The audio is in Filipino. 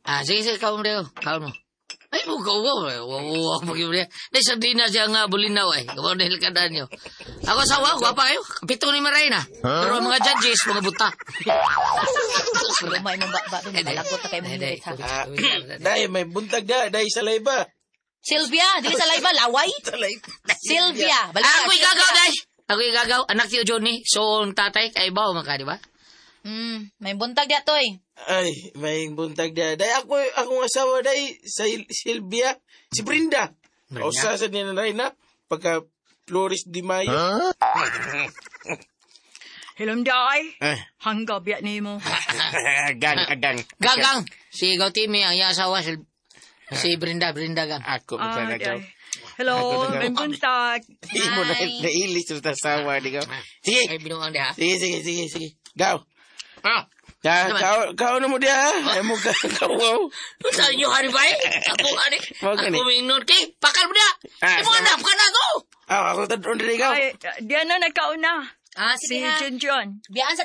Sige, kaon mo. Kaon mo. Ay, wow, pag-ibuli. Dahil sardinas siya nga bulinaw ay. Kapaw na hilkadaan nyo. Ako asawa, gwapa kayo. Kapito ni Maray na. Pero ang mga judges, mga buta. May mababa doon. Malagot na kayo mga ha. Day, may buntag da. Day, salay ba? Sylvia, di sa live laway? Sylvia, Ako igagaw, day. Ako igagaw. Anak niyo, Johnny. So, ang tatay, kaibaw maka, di ba? May buntag diya to eh. Ay, may buntag da. Day, akong asawa, day, sa Silvia, si Brenda. O sa niya na rin na, pagka Flores Di Mayo. Hilom day. Hangga biya ni mo. Agang. Gagang. Si Gautimi, ang iyang asawa, si Brenda gang. Ako, magkagaw. Hello, may buntag. Hindi mo nailis sa asawa, di ka. Sige. Ay, binuang di ha? Sige. Gaw. Naman. Kau na mo dia, ha? Ay mo kawaw. Saan nyo, hari ba eh? Ako mingon kay, pakal mo dia. Di mo anak ka na to. Ako tadon diri gaw. Ay, diyan na nagkauna. Sige Si ha. Junjun. Biyaan sa